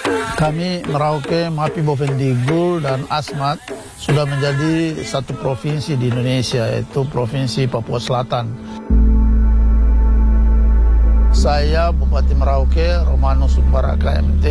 Kami Merauke, Mapi, Bovendigul, dan Asmat sudah menjadi satu provinsi di Indonesia, yaitu Provinsi Papua Selatan. Saya Bupati Merauke, Romano Sumbaraka MT.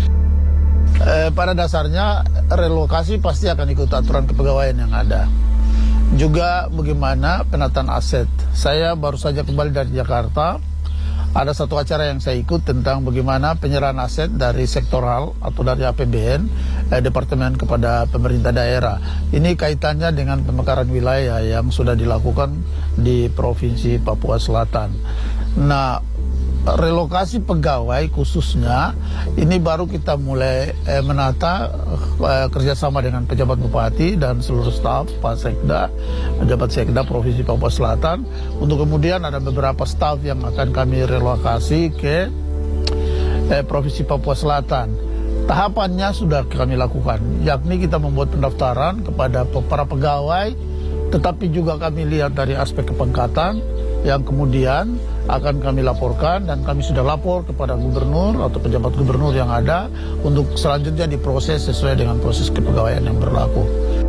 Pada dasarnya relokasi pasti akan ikut aturan kepegawaian yang ada. Juga bagaimana penataan aset. Saya baru saja kembali dari Jakarta. Ada satu acara yang saya ikut tentang bagaimana penyerahan aset dari sektoral atau dari APBN Departemen kepada pemerintah daerah. Ini kaitannya dengan pemekaran wilayah yang sudah dilakukan di Provinsi Papua Selatan. Nah, relokasi pegawai khususnya ini baru kita mulai menata kerjasama dengan pejabat bupati dan seluruh staf Pak Sekda, pejabat Sekda Provinsi Papua Selatan, untuk kemudian ada beberapa staf yang akan kami relokasi ke Provinsi Papua Selatan. Tahapannya sudah kami lakukan, yakni kita membuat pendaftaran kepada para pegawai, tetapi juga kami lihat dari aspek kepangkatan yang kemudian akan kami laporkan, dan kami sudah lapor kepada gubernur atau pejabat gubernur yang ada untuk selanjutnya diproses sesuai dengan proses kepegawaian yang berlaku.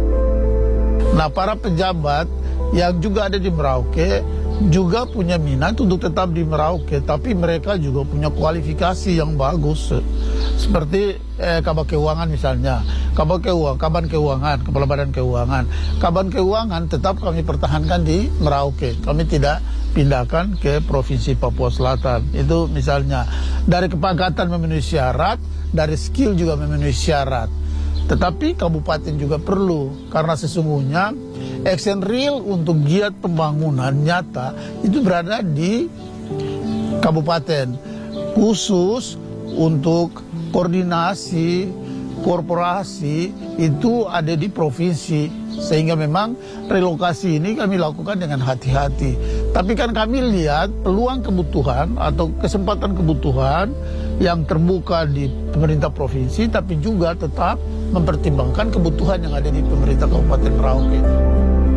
Nah, para pejabat yang juga ada di Merauke juga punya minat untuk tetap di Merauke, tapi mereka juga punya kualifikasi yang bagus. Seperti Kabak Keuangan misalnya, Kaban Keuangan, Kepala Badan Keuangan. Kaban Keuangan tetap kami pertahankan di Merauke. Kami tidak pindahkan ke Provinsi Papua Selatan. Itu misalnya dari kepangkatan memenuhi syarat, dari skill juga memenuhi syarat. Tetapi kabupaten juga perlu, karena sesungguhnya action real untuk giat pembangunan nyata itu berada di kabupaten. Khusus untuk koordinasi korporasi itu ada di provinsi, sehingga memang relokasi ini kami lakukan dengan hati-hati. Tapi kan kami lihat peluang kebutuhan atau kesempatan kebutuhan yang terbuka di pemerintah provinsi, tapi juga tetap mempertimbangkan kebutuhan yang ada di pemerintah Kabupaten Merauke.